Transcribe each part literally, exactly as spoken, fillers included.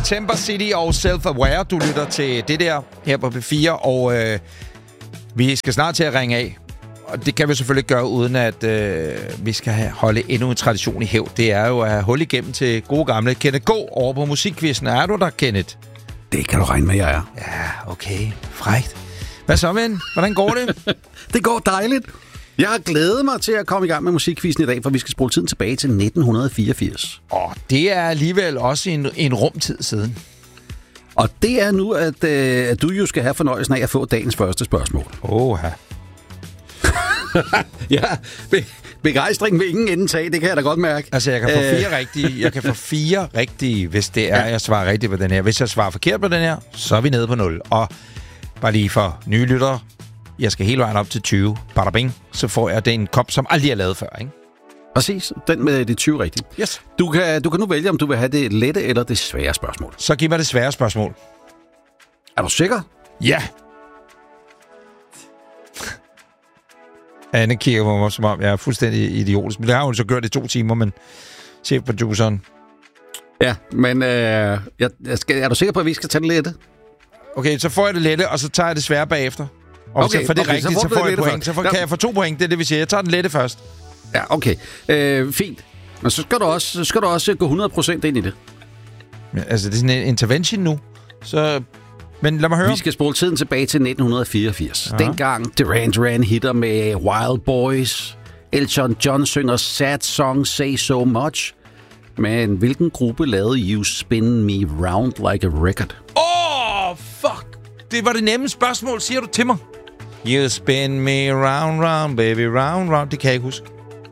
September City og Self-Aware. Du lytter til det der her på P fire, og øh, vi skal snart til at ringe af. Og det kan vi selvfølgelig gøre, uden at øh, vi skal have, holde endnu en tradition i hævd. Det er jo at have hul igennem til gode gamle Kenneth Gå over på Musikquizzen. Er du der, Kenneth? Det kan du regne med, jeg er. Ja, okay. Frækt. Hvad så, ven? Hvordan går det? Det går dejligt. Jeg har glædet mig til at komme i gang med Musikquizzen i dag, for vi skal spole tiden tilbage til nitten fireogfirs. Og det er alligevel også en, en rumtid siden. Og det er nu, at, øh, at du jo skal have fornøjelsen af at få dagens første spørgsmål. Åha. Ja, be- begejstring vil ingen ende tage, det kan jeg da godt mærke. Altså, jeg kan få fire øh. rigtige, jeg kan få fire rigtige, hvis det er, jeg svarer rigtigt på den her. Hvis jeg svarer forkert på den her, så er vi nede på nul. Og bare lige for nye lyttere, jeg skal hele vejen op til tyve. Bada bing, så får jeg den kop, som aldrig er lavet før, ikke? Præcis, den med de tyve rigtige. Yes. Du kan, du kan nu vælge, om du vil have det lette eller det svære spørgsmål. Så giv mig det svære spørgsmål. Er du sikker? Ja. Anne kigger på mig, som om jeg er fuldstændig idiotisk. Men det har hun så gjort i to timer, men chefproduceren. Ja, men øh, jeg, jeg skal, er du sikker på, at vi skal tage den lette? Okay, så får jeg det lette, og så tager jeg det svære bagefter. Og hvis okay, jeg får det okay, rigtigt, så får, så får jeg point. Først. Så får, kan jeg få to point, det er det, vi siger. Jeg tager den lette først. Ja, okay. Øh, fint. Men så skal du også, så skal du også gå hundrede procent ind i det. Ja, altså, det er sådan en intervention nu. Så... Men lad mig høre. Vi skal spole tiden tilbage til nitten fireogfirs. Aha. Dengang Duran Duran hitter med Wild Boys. Elton John synger Sad Song Say So Much. Men hvilken gruppe lavede You Spin Me Round Like a Record? Åh, oh, fuck. Det var det nemme spørgsmål, siger du til mig. You spin me round, round, baby, round, round. Det kan jeg ikke huske.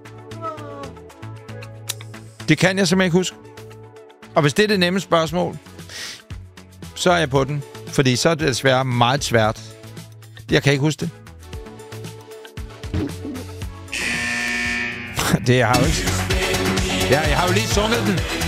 Det kan jeg simpelthen ikke huske. Og hvis det er det nemme spørgsmål, så er jeg på den. Fordi så er det desværre meget svært. Jeg kan ikke huske det. Det jeg har jo ikke... Ja, jeg har jo lige sunget den.